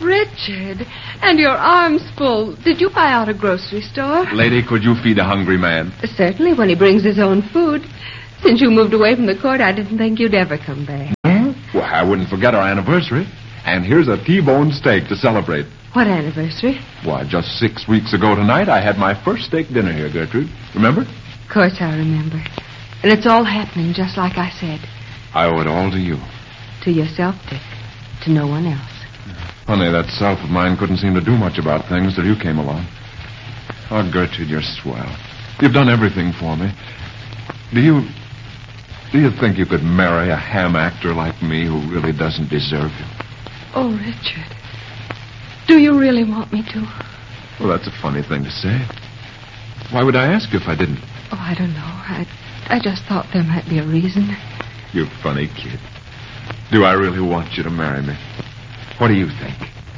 Richard, and your arms full. Did you buy out a grocery store? Lady, could you feed a hungry man? Certainly, when he brings his own food. Since you moved away from the court, I didn't think you'd ever come back. Well, I wouldn't forget our anniversary. And here's a T-bone steak to celebrate. What anniversary? Why, just 6 weeks ago tonight, I had my first steak dinner here, Gertrude. Remember? Of course I remember. And it's all happening just like I said. I owe it all to you. To yourself, Dick. To no one else. Funny, that self of mine couldn't seem to do much about things till you came along. Oh, Gertrude, you're swell. You've done everything for me. Do you think you could marry a ham actor like me who really doesn't deserve you? Oh, Richard. Do you really want me to? Well, that's a funny thing to say. Why would I ask you if I didn't? Oh, I don't know. I just thought there might be a reason. You funny kid. Do I really want you to marry me? What do you think?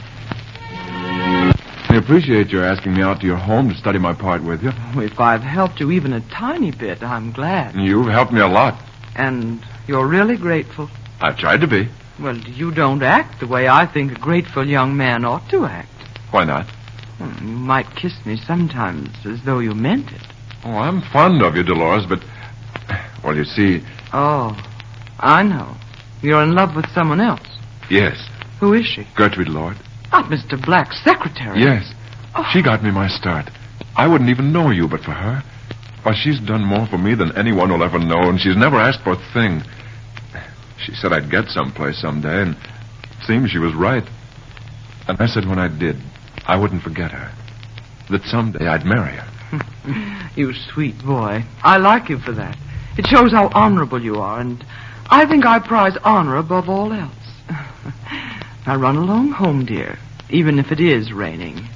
I appreciate your asking me out to your home to study my part with you. If I've helped you even a tiny bit, I'm glad. You've helped me a lot. And you're really grateful? I've tried to be. Well, you don't act the way I think a grateful young man ought to act. Why not? Well, you might kiss me sometimes as though you meant it. Oh, I'm fond of you, Dolores, but... Well, you see... Oh, I know. You're in love with someone else. Yes. Who is she? Gertrude Lord. Not Mr. Black's secretary. Yes. Oh. She got me my start. I wouldn't even know you but for her. Why, she's done more for me than anyone will ever know, and she's never asked for a thing. She said I'd get someplace someday, and it seems she was right. And I said when I did, I wouldn't forget her. That someday I'd marry her. You sweet boy. I like you for that. It shows how honorable you are, and I think I prize honor above all else. Now run along home, dear, even if it is raining.